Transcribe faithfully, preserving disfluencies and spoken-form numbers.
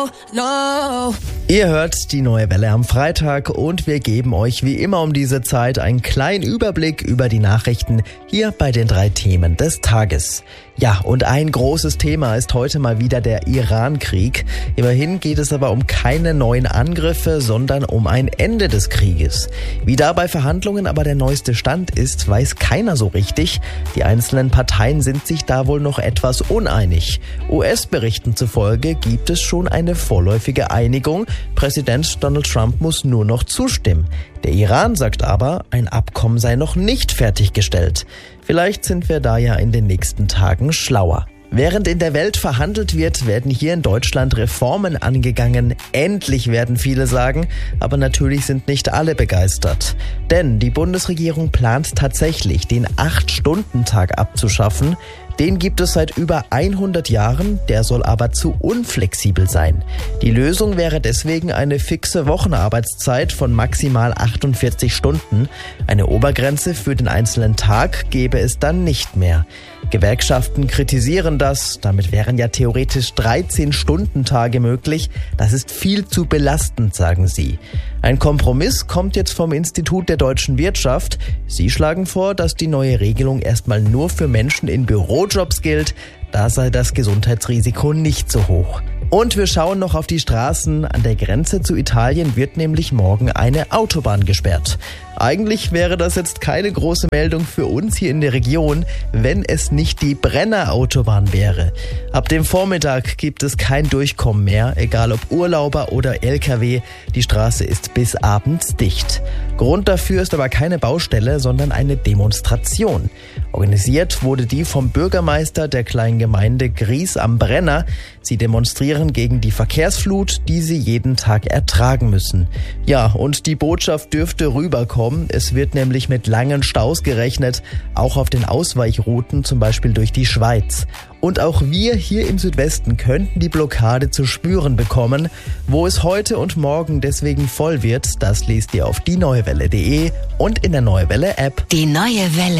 no, no. Ihr hört die Neue Welle am Freitag und wir geben euch wie immer um diese Zeit einen kleinen Überblick über die Nachrichten hier bei den drei Themen des Tages. Ja, und ein großes Thema ist heute mal wieder der Iran-Krieg. Immerhin geht es aber um keine neuen Angriffe, sondern um ein Ende des Krieges. Wie da bei Verhandlungen aber der neueste Stand ist, weiß keiner so richtig. Die einzelnen Parteien sind sich da wohl noch etwas uneinig. U S-Berichten zufolge gibt es schon eine vorläufige Einigung. Präsident Donald Trump muss nur noch zustimmen. Der Iran sagt aber, ein Abkommen sei noch nicht fertiggestellt. Vielleicht sind wir da ja in den nächsten Tagen schlauer. Während in der Welt verhandelt wird, werden hier in Deutschland Reformen angegangen. Endlich, werden viele sagen, aber natürlich sind nicht alle begeistert. Denn die Bundesregierung plant tatsächlich, den acht-Stunden-Tag abzuschaffen. Den gibt es seit über hundert Jahren, der soll aber zu unflexibel sein. Die Lösung wäre deswegen eine fixe Wochenarbeitszeit von maximal achtundvierzig Stunden. Eine Obergrenze für den einzelnen Tag gäbe es dann nicht mehr. Gewerkschaften kritisieren das, damit wären ja theoretisch dreizehn-Stunden-Tage möglich. Das ist viel zu belastend, sagen sie. Ein Kompromiss kommt jetzt vom Institut der deutschen Wirtschaft. Sie schlagen vor, dass die neue Regelung erstmal nur für Menschen in Bürojobs gilt. Da sei das Gesundheitsrisiko nicht so hoch. Und wir schauen noch auf die Straßen. An der Grenze zu Italien wird nämlich morgen eine Autobahn gesperrt. Eigentlich wäre das jetzt keine große Meldung für uns hier in der Region, wenn es nicht die Brenner-Autobahn wäre. Ab dem Vormittag gibt es kein Durchkommen mehr, egal ob Urlauber oder L K W. Die Straße ist bis abends dicht. Grund dafür ist aber keine Baustelle, sondern eine Demonstration. Organisiert wurde die vom Bürgermeister der kleinen Gemeinde Gries am Brenner. Sie demonstrieren gegen die Verkehrsflut, die sie jeden Tag ertragen müssen. Ja, und die Botschaft dürfte rüberkommen. Es wird nämlich mit langen Staus gerechnet, auch auf den Ausweichrouten, zum Beispiel durch die Schweiz. Und auch wir hier im Südwesten könnten die Blockade zu spüren bekommen. Wo es heute und morgen deswegen voll wird, das lest ihr auf die neue welle punkt de und in der Neue Welle App. Die Neue Welle.